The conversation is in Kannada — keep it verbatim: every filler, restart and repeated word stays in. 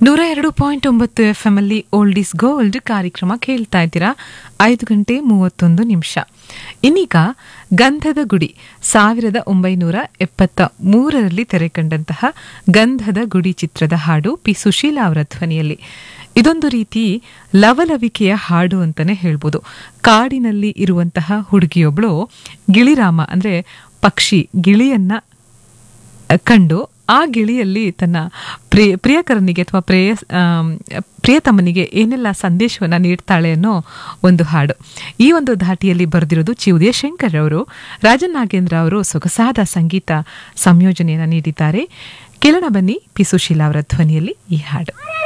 ನೂರ ಎರಡು ಪಾಯಿಂಟ್ ಒಂಬತ್ತು ಎಫ್ ಎಂ ಅಲ್ಲಿ ಓಲ್ಡ್ ಇಸ್ ಗೋಲ್ಡ್ ಕಾರ್ಯಕ್ರಮ ಕೇಳ್ತಾ ಇದ್ದೀರಾ. ಐದು ಗಂಟೆ ಮೂವತ್ತೊಂದು ನಿಮಿಷ. ಇನ್ನೀಗ ಗಂಧದ ಗುಡಿ ಸಾವಿರದ ಒಂಬೈನೂರ ಎಪ್ಪತ್ತ ಮೂರರಲ್ಲಿ ತೆರೆ ಕಂಡಂತಹ ಗಂಧದ ಗುಡಿ ಚಿತ್ರದ ಹಾಡು ಪಿ ಸುಶೀಲಾ ಅವರ ಧ್ವನಿಯಲ್ಲಿ. ಇದೊಂದು ರೀತಿ ಲವಲವಿಕೆಯ ಹಾಡು ಅಂತಾನೆ ಹೇಳ್ಬೋದು. ಕಾಡಿನಲ್ಲಿ ಇರುವಂತಹ ಹುಡುಗಿಯೊಬ್ಳು ಗಿಳಿರಾಮ ಅಂದ್ರೆ ಪಕ್ಷಿ ಗಿಳಿಯನ್ನ ಕಂಡು ಆ ಗಿಳಿಯಲ್ಲಿ ತನ್ನ ಪ್ರಿಯ ಪ್ರಿಯಕರನಿಗೆ ಅಥವಾ ಪ್ರೇಯ ಪ್ರಿಯತಮನಿಗೆ ಏನೆಲ್ಲ ಸಂದೇಶವನ್ನು ನೀಡ್ತಾಳೆ ಅನ್ನೋ ಒಂದು ಹಾಡು. ಈ ಒಂದು ಧಾಟಿಯಲ್ಲಿ ಬರೆದಿರೋದು ಚಿ ಉದಯಶಂಕರ್ ಅವರು. ರಾಜನ್ ನಾಗೇಂದ್ರ ಅವರು ಸೊಗಸಾದ ಸಂಗೀತ ಸಂಯೋಜನೆಯನ್ನು ನೀಡಿದ್ದಾರೆ. ಕೇಳೋಣ ಬನ್ನಿ ಪಿ ಸುಶೀಲಾ ಅವರ ಧ್ವನಿಯಲ್ಲಿ ಈ ಹಾಡು.